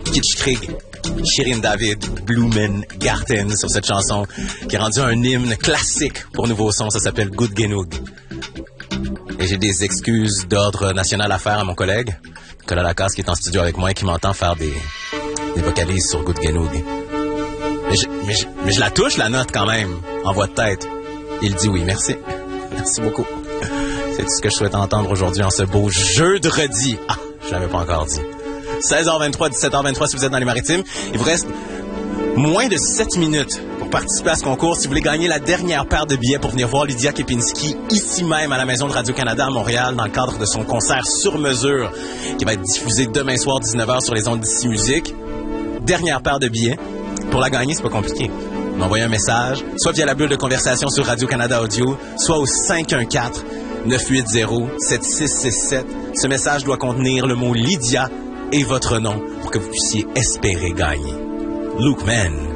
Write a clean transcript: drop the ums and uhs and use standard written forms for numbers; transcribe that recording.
Kitschkrieg, Shirin David, Blumengarten sur cette chanson qui est rendue un hymne classique pour Nouveau Son. Ça s'appelle Good Genug. Et j'ai des excuses d'ordre national à faire à mon collègue, Nicolas Lacasse, qui est en studio avec moi et qui m'entend faire des vocalises sur Good Genug. Mais je la touche, la note, quand même, en voix de tête. Il dit oui, merci. Merci beaucoup. C'est tout ce que je souhaite entendre aujourd'hui en ce beau jeudi. Ah, je l'avais pas encore dit. 16h23, 17h23 si vous êtes dans les Maritimes. Il vous reste moins de 7 minutes pour participer à ce concours. Si vous voulez gagner la dernière paire de billets pour venir voir Lydia Kepinski ici même à la Maison de Radio-Canada à Montréal dans le cadre de son concert sur mesure qui va être diffusé demain soir 19h sur les ondes d'Ici Musique. Dernière paire de billets. Pour la gagner, c'est pas compliqué. M'envoyez un message, soit via la bulle de conversation sur Radio-Canada Audio, soit au 514-980-7667. Ce message doit contenir le mot Lydia et votre nom pour que vous puissiez espérer gagner. Luke Man.